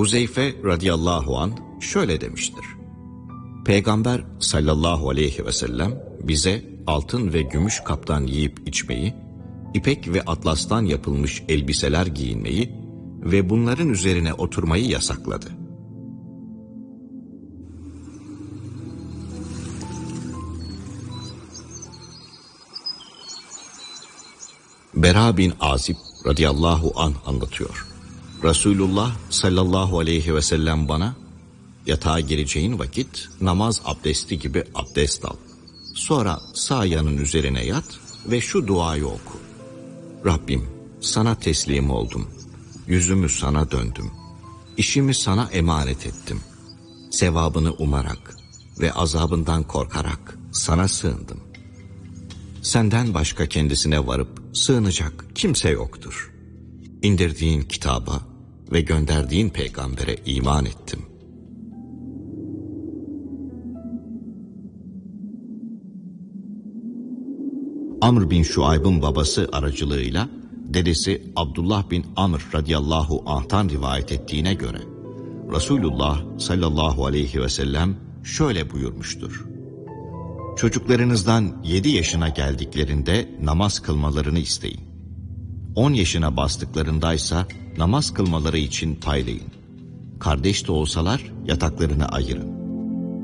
Huzeyfe radıyallahu an şöyle demiştir. Peygamber sallallahu aleyhi ve sellem bize altın ve gümüş kaptan yiyip içmeyi, ipek ve atlastan yapılmış elbiseler giyinmeyi ve bunların üzerine oturmayı yasakladı. Bera bin Azib radıyallahu anh anlatıyor. Resulullah sallallahu aleyhi ve sellem bana, yatağa gireceğin vakit namaz abdesti gibi abdest al. Sonra sağ yanın üzerine yat ve şu duayı oku. Rabbim, sana teslim oldum. Yüzümü sana döndüm. İşimi sana emanet ettim. Sevabını umarak ve azabından korkarak sana sığındım. Senden başka kendisine varıp sığınacak kimse yoktur. İndirdiğin kitaba ve gönderdiğin peygambere iman ettim. Amr bin Şuayb'ın babası aracılığıyla dedesi Abdullah bin Amr radıyallahu anh'tan rivayet ettiğine göre Resulullah sallallahu aleyhi ve sellem şöyle buyurmuştur. Çocuklarınızdan 7 yaşına geldiklerinde namaz kılmalarını isteyin. 10 yaşına bastıklarındaysa namaz kılmaları için paylayın. Kardeş de olsalar yataklarını ayırın.